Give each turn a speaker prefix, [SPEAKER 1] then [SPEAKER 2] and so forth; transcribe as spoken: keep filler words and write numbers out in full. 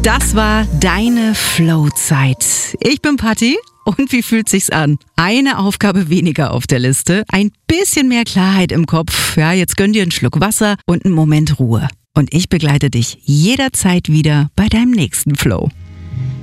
[SPEAKER 1] Das war deine Flow-Zeit. Ich bin Patti. Und wie fühlt sich's an? Eine Aufgabe weniger auf der Liste, ein bisschen mehr Klarheit im Kopf. Ja, jetzt gönn dir einen Schluck Wasser und einen Moment Ruhe. Und ich begleite dich jederzeit wieder bei deinem nächsten Flow.